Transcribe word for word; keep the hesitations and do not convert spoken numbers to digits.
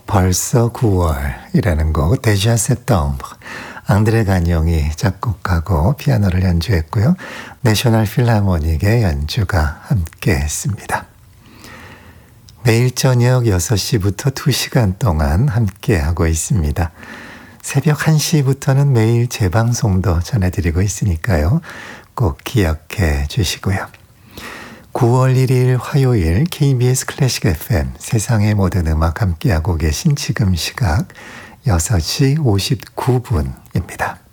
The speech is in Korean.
벌써 구월이라는 곡 데자 세tembre 앙드레 간용이 작곡하고 피아노를 연주했고요. 내셔널 필하모닉의 연주가 함께했습니다. 매일 저녁 여섯 시부터 두 시간 동안 함께하고 있습니다. 새벽 한 시부터는 매일 재방송도 전해드리고 있으니까요. 꼭 기억해 주시고요. 구월 일일 화요일 케이비에스 클래식 에프엠 세상의 모든 음악 함께하고 계신 지금 시각 여섯 시 오십구 분입니다.